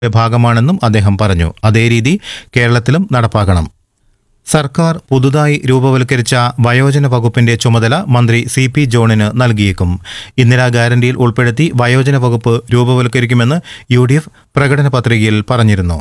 ഭാഗമാണെന്നും അദ്ദേഹം പറഞ്ഞു. അതേ രീതി കേരളത്തിലും നടപ്പാക്കണം. സർക്കാർ പുതുതായി രൂപവൽക്കരിച്ച വയോജന വകുപ്പിന്റെ ചുമതല മന്ത്രി CP ജോണിന് നൽകിയേക്കും. ഇന്ദിരാ ഗ്യാരണ്ടിയിൽ ഉൾപ്പെടുത്തി വയോജന വകുപ്പ് രൂപവൽക്കരിക്കുമെന്ന് UDF പ്രകടന പത്രികയിൽ പറഞ്ഞിരുന്നു.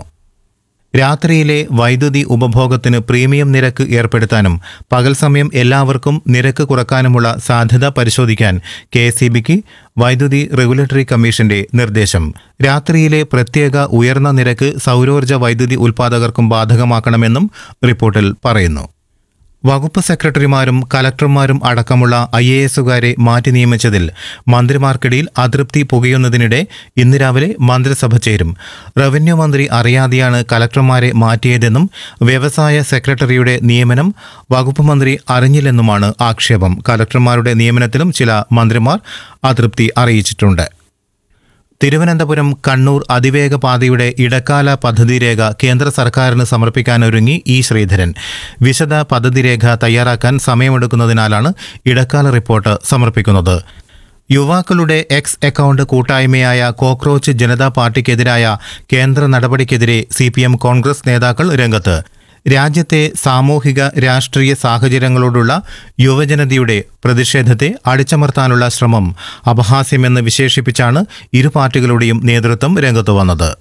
രാത്രിയിലെ വൈദ്യുതി ഉപഭോഗത്തിന് പ്രീമിയം നിരക്ക് ഏർപ്പെടുത്താനും പകൽ സമയം എല്ലാവർക്കും നിരക്ക് കുറക്കാനുമുള്ള സാധ്യത പരിശോധിക്കാൻ KSEBക്ക് വൈദ്യുതി റെഗുലേറ്ററി കമ്മീഷന്റെ നിർദ്ദേശം. രാത്രിയിലെ പ്രത്യേക ഉയർന്ന നിരക്ക് സൗരോർജ്ജ വൈദ്യുതി ഉൽപ്പാദകർക്കും ബാധകമാക്കണമെന്നും റിപ്പോർട്ടിൽ പറയുന്നു. വകുപ്പ് സെക്രട്ടറിമാരും കലക്ടർമാരും അടക്കമുള്ള IASകാരെ മാറ്റി നിയമിച്ചതിൽ മന്ത്രിമാർക്കിടയിൽ അതൃപ്തി പുകയുന്നതിനിടെ ഇന്ന് രാവിലെ മന്ത്രിസഭ ചേരും. റവന്യൂ മന്ത്രി അറിയാതെയാണ് കലക്ടർമാരെ മാറ്റിയതെന്നും വ്യവസായ സെക്രട്ടറിയുടെ നിയമനം വകുപ്പ് മന്ത്രി അറിഞ്ഞില്ലെന്നുമാണ് ആക്ഷേപം. കലക്ടർമാരുടെ നിയമനത്തിലും ചില മന്ത്രിമാർ അതൃപ്തി അറിയിച്ചിട്ടുണ്ട്. തിരുവനന്തപുരം കണ്ണൂർ അതിവേഗ പാതയുടെ ഇടക്കാല പദ്ധതിരേഖ കേന്ദ്ര സർക്കാരിന് സമർപ്പിക്കാനൊരുങ്ങി ശ്രീധരൻ. വിശദ പദ്ധതിരേഖ തയ്യാറാക്കാൻ സമയമെടുക്കുന്നതിനാലാണ് ഇടക്കാല റിപ്പോർട്ട് സമർപ്പിക്കുന്നത്. യുവാക്കളുടെ എക്സ് അക്കൗണ്ട് കൂട്ടായ്മയായ കോക്രോച്ച് ജനതാ പാർട്ടിക്കെതിരായ കേന്ദ്ര നടപടിക്കെതിരെ CPM കോൺഗ്രസ് നേതാക്കൾ രംഗത്ത്. രാജ്യത്തെ സാമൂഹിക രാഷ്ട്രീയ സാഹചര്യങ്ങളോടുള്ള യുവജനതയുടെ പ്രതിഷേധത്തെ അടിച്ചമർത്താനുള്ള ശ്രമം അപഹാസ്യമെന്ന് വിശേഷിപ്പിച്ചാണ് ഇരു പാർട്ടികളുടെയും നേതൃത്വം രംഗത്തു വന്നത്.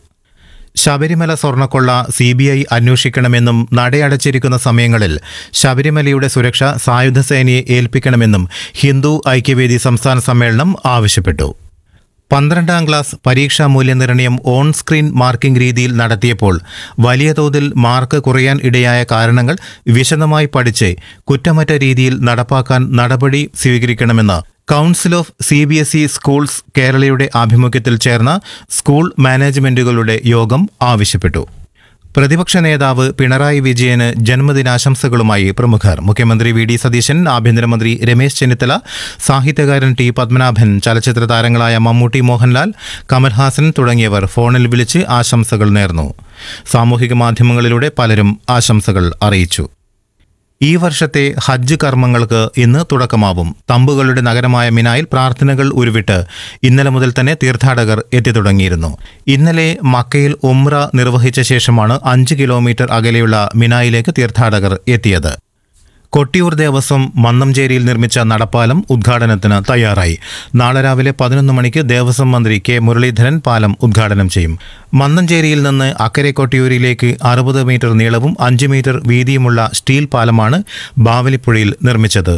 ശബരിമല സ്വർണ്ണക്കൊള്ള CBI അന്വേഷിക്കണമെന്നും നടയടച്ചിരിക്കുന്ന സമയങ്ങളിൽ ശബരിമലയുടെ സുരക്ഷ സായുധ സേനയെ ഏൽപ്പിക്കണമെന്നും ഹിന്ദു ഐക്യവേദി സംസ്ഥാന സമ്മേളനം ആവശ്യപ്പെട്ടു. 12ാം ക്ലാസ് പരീക്ഷാ മൂല്യനിർണ്ണയം ഓൺ സ്ക്രീൻ മാർക്കിംഗ് രീതിയിൽ നടത്തിയപ്പോൾ വലിയ തോതിൽ മാർക്ക് കുറയാൻ ഇടയായ കാരണങ്ങൾ വിശദമായി പഠിച്ച് കുറ്റമറ്റ രീതിയിൽ നടപ്പാക്കാൻ നടപടി സ്വീകരിക്കണമെന്ന് കൗൺസിൽ ഓഫ് CBSE സ്കൂൾസ് കേരളയുടെ ആഭിമുഖ്യത്തിൽ ചേർന്ന സ്കൂൾ മാനേജ്മെന്റുകളുടെ യോഗം ആവശ്യപ്പെട്ടു. പ്രതിപക്ഷ നേതാവ് പിണറായി വിജയന് ജന്മദിനാശംസകളുമായി പ്രമുഖർ. മുഖ്യമന്ത്രി VD സതീശൻ, ആഭ്യന്തരമന്ത്രി രമേശ് ചെന്നിത്തല, സാഹിത്യകാരൻ T പത്മനാഭൻ, ചലച്ചിത്ര താരങ്ങളായ മമ്മൂട്ടി, മോഹൻലാൽ, കമൽഹാസൻ തുടങ്ങിയവർ ഫോണിൽ വിളിച്ച് ആശംസകൾ നേർന്നു. സാമൂഹിക മാധ്യമങ്ങളിലൂടെ പലരും ആശംസകൾ അറിയിച്ചു. ഈ വർഷത്തെ ഹജ്ജ് കർമ്മങ്ങൾക്ക് ഇന്ന് തുടക്കമാവും. തമ്പുകളുടെ നഗരമായ മിനായിൽ പ്രാർത്ഥനകൾ ഉരുവിട്ട് ഇന്നലെ മുതൽ തന്നെ തീർത്ഥാടകർ എത്തിത്തുടങ്ങിയിരുന്നു. ഇന്നലെ മക്കയിൽ ഉംറ നിർവഹിച്ച ശേഷമാണ് 5 കിലോമീറ്റർ അകലെയുള്ള മിനായിലേക്ക് തീർത്ഥാടകർ എത്തിയത്. കൊട്ടിയൂർ ദേവസ്വം മന്നംചേരിയിൽ നിർമ്മിച്ച നടപ്പാലം ഉദ്ഘാടനത്തിന് തയ്യാറായി. നാളെ രാവിലെ 11 മണിക്ക് ദേവസ്വം മന്ത്രി K മുരളീധരൻ പാലം ഉദ്ഘാടനം ചെയ്യും. മന്നംചേരിയിൽ നിന്ന് അക്കരെ കൊട്ടിയൂരിലേക്ക് 60 മീറ്റർ നീളവും 5 മീറ്റർ വീതിയുമുള്ള സ്റ്റീൽ പാലമാണ് ബാവലിപ്പുഴയിൽ നിർമ്മിച്ചത്.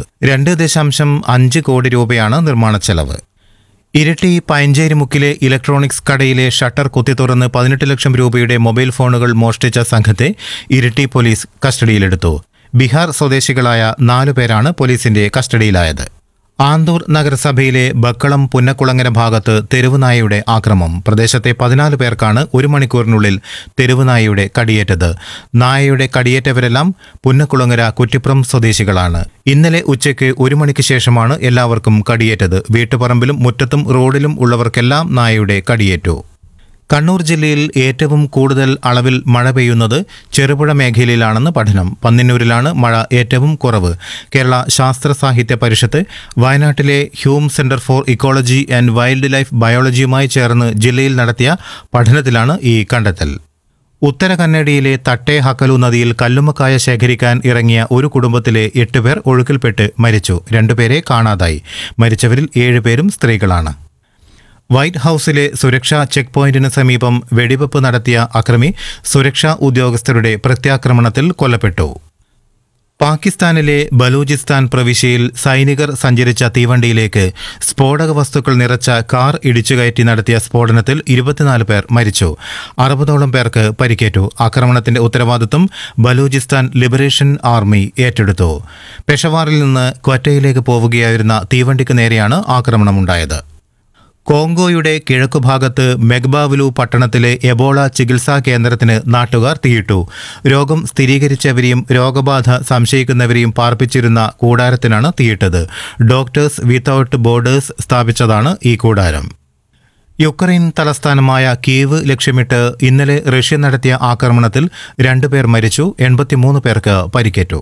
2.5 കോടി രൂപയാണ് നിർമ്മാണ ചെലവ്. ഇരിട്ടി പയഞ്ചേരിമുക്കിലെ ഇലക്ട്രോണിക്സ് കടയിലെ ഷട്ടർ കുത്തിത്തുറന്ന് 18 ലക്ഷം രൂപയുടെ മൊബൈൽ ഫോണുകൾ മോഷ്ടിച്ച സംഘത്തെ ഇരിട്ടി പോലീസ് കസ്റ്റഡിയിലെടുത്തു. ബീഹാർ സ്വദേശികളായ 4 പേരാണ് പോലീസിന്റെ കസ്റ്റഡിയിലായത്. ആന്തൂർ നഗരസഭയിലെ ബക്കളം പുന്നക്കുളങ്ങര ഭാഗത്ത് തെരുവുനായയുടെ ആക്രമം. പ്രദേശത്തെ 14 പേർക്കാണ് 1 മണിക്കൂറിനുള്ളിൽ തെരുവുനായയുടെ കടിയേറ്റത്. നായയുടെ കടിയേറ്റവരെല്ലാം പുന്നക്കുളങ്ങര കുറ്റിപ്പുറം സ്വദേശികളാണ്. ഇന്നലെ ഉച്ചയ്ക്ക് 1 മണിക്ക് ശേഷമാണ് എല്ലാവർക്കും കടിയേറ്റത്. വീട്ടുപറമ്പിലും മുറ്റത്തും റോഡിലും ഉള്ളവർക്കെല്ലാം നായയുടെ കടിയേറ്റു. കണ്ണൂർ ജില്ലയിൽ ഏറ്റവും കൂടുതൽ അളവിൽ മഴ പെയ്യുന്നത് ചെറുപുഴ മേഖലയിലാണെന്ന് പഠനം. പന്നിന്നൂരിലാണ് മഴ ഏറ്റവും കുറവ്. കേരള ശാസ്ത്ര സാഹിത്യ പരിഷത്ത് വയനാട്ടിലെ Hume centre for ecology and wild life ബയോളജിയുമായി ചേർന്ന് ജില്ലയിൽ നടത്തിയ പഠനത്തിലാണ് ഈ കണ്ടെത്തൽ. ഉത്തര കന്നഡയിലെ തട്ടേ ഹക്കലു നദിയിൽ കല്ലുമ്മക്കായ ശേഖരിക്കാൻ ഇറങ്ങിയ ഒരു കുടുംബത്തിലെ 8 പേർ ഒഴുക്കിൽപ്പെട്ട് മരിച്ചു. 2 പേരെ കാണാതായി. മരിച്ചവരിൽ 7 പേരും സ്ത്രീകളാണ്. വൈറ്റ് ഹൌസിലെ സുരക്ഷാ ചെക്ക് പോയിന്റിന് സമീപം വെടിവെപ്പ് നടത്തിയ അക്രമി സുരക്ഷാ ഉദ്യോഗസ്ഥരുടെ പ്രത്യാക്രമണത്തിൽ കൊല്ലപ്പെട്ടു. പാകിസ്ഥാനിലെ ബലൂചിസ്ഥാൻ പ്രവിശ്യയിൽ സൈനികർ സഞ്ചരിച്ച തീവണ്ടിയിലേക്ക് സ്ഫോടക വസ്തുക്കൾ നിറച്ച കാർ ഇടിച്ചുകയറ്റി നടത്തിയ സ്ഫോടനത്തിൽ 24 പേർ മരിച്ചു. 60ഓളം പേർക്ക് പരിക്കേറ്റു. ആക്രമണത്തിന്റെ ഉത്തരവാദിത്വം ബലൂചിസ്ഥാൻ ലിബറേഷൻ ആർമി ഏറ്റെടുത്തു. പെഷവാറിൽ നിന്ന് ക്വറ്റയിലേക്ക് പോവുകയായിരുന്ന തീവണ്ടിക്ക് നേരെയാണ് ആക്രമണമുണ്ടായത്. കോങ്കോയുടെ കിഴക്കുഭാഗത്ത് മെഗ്ബാവലു പട്ടണത്തിലെ എബോള ചികിത്സാ കേന്ദ്രത്തിന് നാട്ടുകാർ തീയിട്ടു. രോഗം സ്ഥിരീകരിച്ചവരെയും രോഗബാധ സംശയിക്കുന്നവരെയും പാർപ്പിച്ചിരുന്ന കൂടാരത്തിനാണ് തീയിട്ടത്. ഡോക്ടേഴ്സ് വിത്തൌട്ട് ബോർഡേഴ്സ് സ്ഥാപിച്ചതാണ് ഈ കൂടാരം. യുക്രൈൻ തലസ്ഥാനമായ കീവ് ലക്ഷ്യമിട്ട് ഇന്നലെ റഷ്യ നടത്തിയ ആക്രമണത്തിൽ 2 പേർ മരിച്ചു. 83 പേർക്ക് പരിക്കേറ്റു.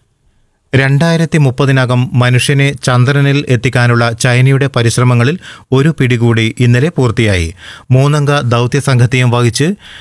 2030 മനുഷ്യനെ ചന്ദ്രനിൽ എത്തിക്കാനുള്ള ചൈനയുടെ പരിശ്രമങ്ങളിൽ ഒരു പിടികൂടി ഇന്നലെ പൂർത്തിയായി. 3 അംഗ ദൗത്യസംഘത്തെയും വഹിച്ച്